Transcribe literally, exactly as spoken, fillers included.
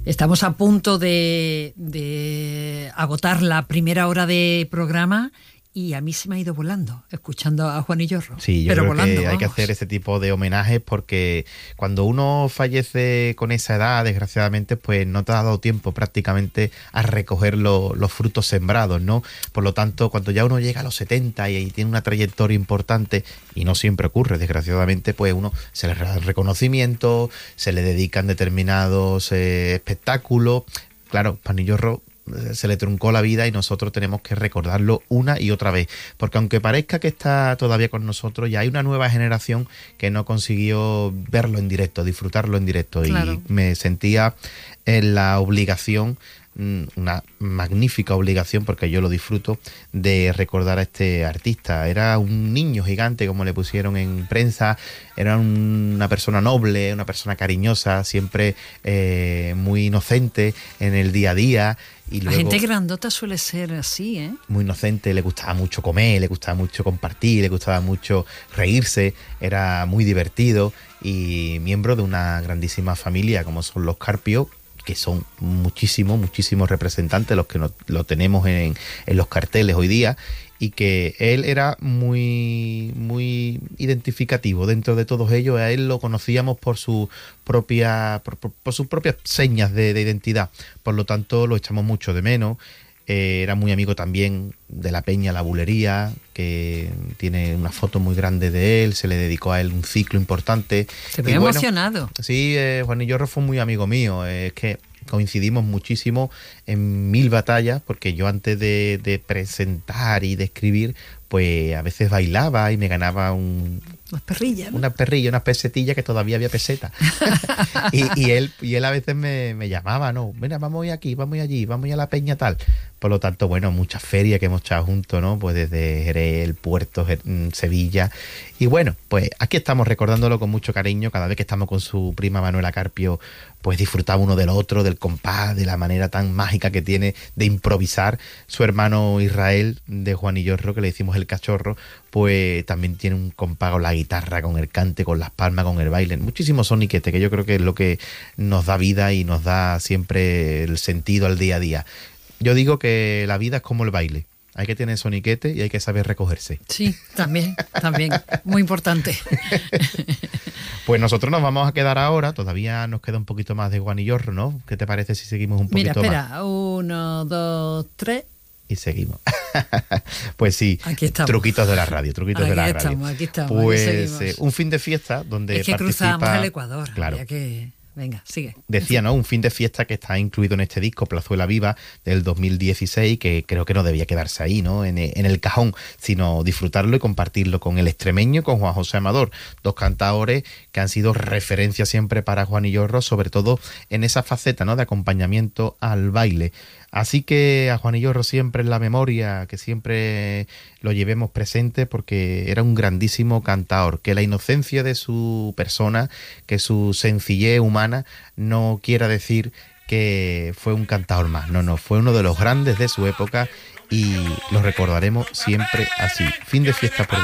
Estamos a punto de, de agotar la primera hora de programa y a mí se me ha ido volando, escuchando a Juan y Yorro. Sí, yo Pero creo volando, que hay vamos. que hacer ese tipo de homenajes porque cuando uno fallece con esa edad, desgraciadamente, pues no te ha dado tiempo prácticamente a recoger lo, los frutos sembrados, ¿no? Por lo tanto, cuando ya uno llega a los setenta y, y tiene una trayectoria importante, y no siempre ocurre, desgraciadamente, pues uno se le da el reconocimiento, se le dedican determinados eh, espectáculos. Claro, Juan y Yorro se le truncó la vida y nosotros tenemos que recordarlo una y otra vez, porque aunque parezca que está todavía con nosotros, ya hay una nueva generación que no consiguió verlo en directo, disfrutarlo en directo. Claro. Y me sentía en la obligación, una magnífica obligación, porque yo lo disfruto, de recordar a este artista. Era un niño gigante, como le pusieron en prensa, era una persona noble, una persona cariñosa, siempre eh, muy inocente en el día a día. Y luego, la gente grandota suele ser así, ¿eh? Muy inocente, le gustaba mucho comer, le gustaba mucho compartir, le gustaba mucho reírse, era muy divertido y miembro de una grandísima familia como son los Carpio, que son muchísimos, muchísimos representantes los que no, lo tenemos en, en los carteles hoy día, y que él era muy, muy identificativo dentro de todos ellos. A él lo conocíamos por su propia, por, por, por sus propias señas de, de identidad, por lo tanto lo echamos mucho de menos. Eh, era muy amigo también de la Peña La Bulería, que tiene una foto muy grande de él, se le dedicó a él un ciclo importante. Se ve bueno, emocionado. Sí, eh, Juan y Yorro fue muy amigo mío, eh, es que coincidimos muchísimo en mil batallas, porque yo antes de, de presentar y de escribir, pues a veces bailaba y me ganaba un... Unas perrillas, ¿no? Una perrilla, una pesetilla, que todavía había peseta. y, y, él, y él a veces me, me llamaba, no, mira, vamos aquí, vamos allí, vamos a la peña tal. Por lo tanto, bueno, muchas ferias que hemos echado juntos, ¿no? Pues desde Jerez, el Puerto, Sevilla. Y bueno, pues aquí estamos recordándolo con mucho cariño. Cada vez que estamos con su prima Manuela Carpio, pues disfrutaba uno del otro, del compás, de la manera tan mágica que tiene de improvisar. Su hermano Israel, de Juan y Yorro, que le decimos el cachorro, pues también tiene un compás con la guitarra, con el cante, con las palmas, con el baile. Muchísimo soniquete, que yo creo que es lo que nos da vida y nos da siempre el sentido al día a día. Yo digo que la vida es como el baile. Hay que tener soniquete y hay que saber recogerse. Sí, también, también. Muy importante. Pues nosotros nos vamos a quedar ahora. Todavía nos queda un poquito más de Juan y Yorro, ¿no? ¿Qué te parece si seguimos un poquito más? Mira, espera. Más? Uno, dos, tres. Y seguimos. Pues sí, aquí estamos. Truquitos de la radio, truquitos aquí de la estamos, radio. Aquí estamos, pues aquí seguimos. Eh, un fin de fiesta donde es que participa... cruzamos el Ecuador. Claro. Ya que... Venga, sigue. Decía, ¿no? Un fin de fiesta que está incluido en este disco, Plazuela Viva, del dos mil dieciséis, que creo que no debía quedarse ahí, ¿no? En, en el cajón, sino disfrutarlo y compartirlo con el extremeño, con Juan José Amador, dos cantadores que han sido referencia siempre para Juan y Yorro, sobre todo en esa faceta, ¿no? De acompañamiento al baile. Así que a Juan y Yorro siempre en la memoria, que siempre lo llevemos presente, porque era un grandísimo cantador, que la inocencia de su persona, que su sencillez humana no quiera decir que fue un cantador más. No, no, fue uno de los grandes de su época y lo recordaremos siempre así. Fin de fiesta por